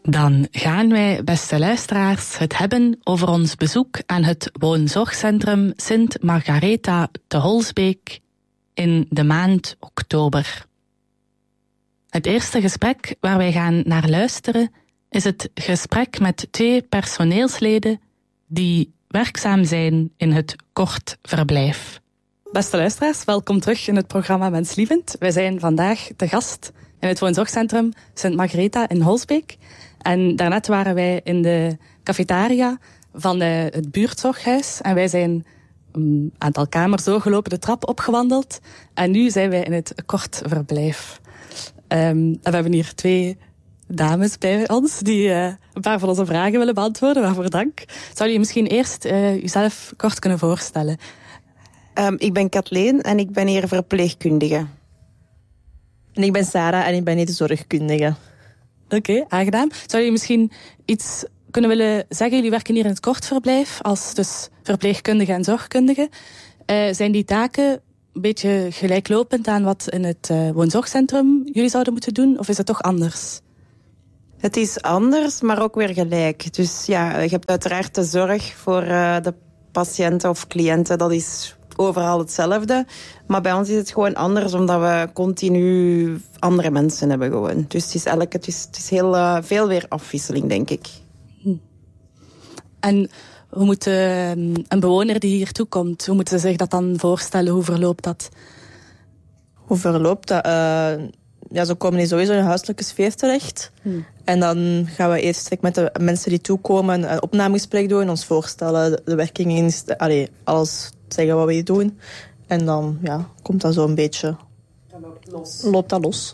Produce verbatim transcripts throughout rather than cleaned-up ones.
Dan gaan wij, beste luisteraars, het hebben over ons bezoek aan het woonzorgcentrum Sint Margaretha te Holsbeek in de maand oktober. Het eerste gesprek waar wij gaan naar luisteren is het gesprek met twee personeelsleden die werkzaam zijn in het kortverblijf. Beste luisteraars, welkom terug in het programma Menslievend. Wij zijn vandaag te gast in het woonzorgcentrum Sint Margaretha in Holsbeek. En daarnet waren wij in de cafetaria van uh, het buurtzorghuis. En wij zijn een aantal kamers doorgelopen, de trap opgewandeld. En nu zijn wij in het kortverblijf. Um, en we hebben hier twee dames bij ons die uh, een paar van onze vragen willen beantwoorden. Waarvoor dank. Zou je misschien eerst uh, jezelf kort kunnen voorstellen? Um, ik ben Kathleen en ik ben hier verpleegkundige. En ik ben Sarah en ik ben hier de zorgkundige. Oké, okay, aangenaam. Zou je misschien iets kunnen willen zeggen? Jullie werken hier in het kortverblijf als dus verpleegkundige en zorgkundige. Uh, zijn die taken een beetje gelijklopend aan wat in het uh, woonzorgcentrum jullie zouden moeten doen? Of is het toch anders? Het is anders, maar ook weer gelijk. Dus ja, je hebt uiteraard de zorg voor uh, de patiënten of cliënten. Dat is overal hetzelfde. Maar bij ons is het gewoon anders, omdat we continu andere mensen hebben gewoon. Dus het is, elke, het is, het is heel uh, veel weer afwisseling, denk ik. Hm. En hoe moet uh, een bewoner die hier toekomt, hoe moeten ze zich dat dan voorstellen? Hoe verloopt dat? Hoe verloopt dat? Uh, ja, zo komen die sowieso in een huiselijke sfeer terecht. Hm. En dan gaan we eerst met de mensen die toekomen een opnamegesprek doen, ons voorstellen, de werking in, allee, alles zeggen wat we hier doen. En dan ja, komt dat zo een beetje... Dat loopt los. Loopt dat los.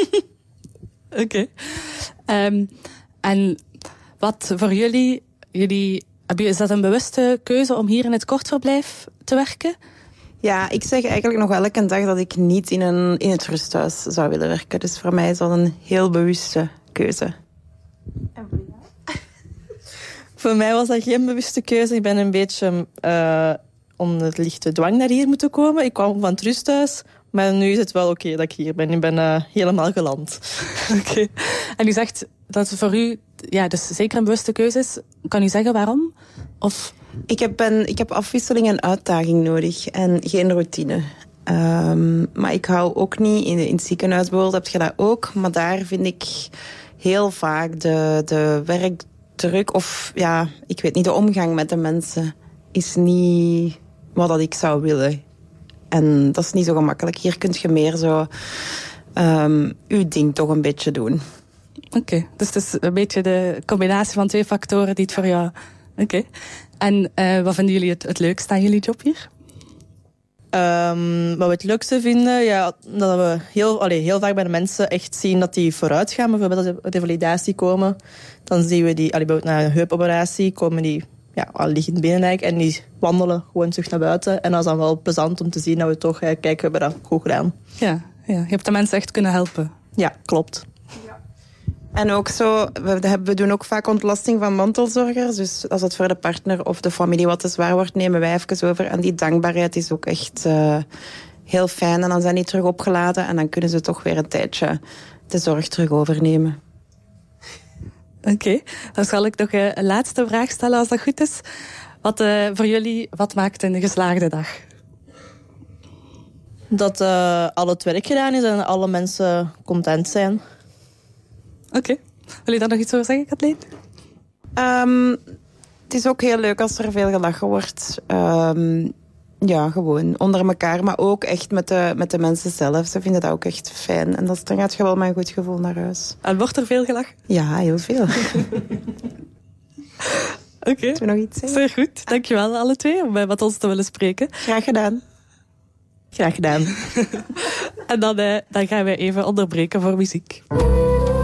Oké. Okay. Um, en wat voor jullie... jullie is dat een bewuste keuze om hier in het kortverblijf te werken? Ja, ik zeg eigenlijk nog elke dag dat ik niet in, een, in het rusthuis zou willen werken. Dus voor mij is dat een heel bewuste keuze. En voor jou? Voor mij was dat geen bewuste keuze. Ik ben een beetje uh, onder lichte dwang naar hier moeten komen. Ik kwam van het rusthuis, maar nu is het wel oké okay dat ik hier ben. Ik ben uh, helemaal geland. Oké. Okay. En u zegt dat het voor u ja, dus zeker een bewuste keuze is. Kan u zeggen waarom? Of... Ik heb, een, ik heb afwisseling en uitdaging nodig en geen routine. Um, maar ik hou ook niet, in, in het ziekenhuis bijvoorbeeld heb je dat ook, maar daar vind ik heel vaak de, de werkdruk of ja, ik weet niet, de omgang met de mensen is niet wat dat ik zou willen. En dat is niet zo gemakkelijk. Hier kun je meer zo um, uw ding toch een beetje doen. Oké, okay, dus het is een beetje de combinatie van twee factoren die het voor jou... Oké. Okay. En uh, wat vinden jullie het, het leukste aan jullie job hier? Um, wat we het leukste vinden, ja, dat we heel, allee, heel vaak bij de mensen echt zien dat die vooruit gaan. Bijvoorbeeld als ze op de validatie komen, dan zien we die, allee, bijvoorbeeld na een heupoperatie, komen die ja, al liggend binnen eigenlijk, en die wandelen gewoon terug naar buiten. En dat is dan wel plezant om te zien dat we toch, ja, kijk, we hebben dat goed gedaan. Ja, ja, je hebt de mensen echt kunnen helpen. Ja, klopt. En ook zo, we, we doen ook vaak ontlasting van mantelzorgers. Dus als het voor de partner of de familie wat te zwaar wordt, nemen wij even over. En die dankbaarheid is ook echt uh, heel fijn. En dan zijn die terug opgeladen en dan kunnen ze toch weer een tijdje de zorg terug overnemen. Oké, okay. Dan zal ik nog een laatste vraag stellen als dat goed is. Wat uh, voor jullie, wat maakt een geslaagde dag? Dat uh, al het werk gedaan is en alle mensen content zijn. Oké. Okay. Wil je daar nog iets over zeggen, Kathleen? Um, het is ook heel leuk als er veel gelachen wordt. Um, ja, gewoon onder elkaar. Maar ook echt met de, met de mensen zelf. Ze vinden dat ook echt fijn. En dat brengt je wel met een goed gevoel naar huis. En wordt er veel gelachen? Ja, heel veel. Oké. Okay. Moeten we nog iets zeggen? Zeer goed. Dankjewel alle twee om met ons te willen spreken. Graag gedaan. Graag gedaan. En dan, uh, dan gaan we even onderbreken voor muziek.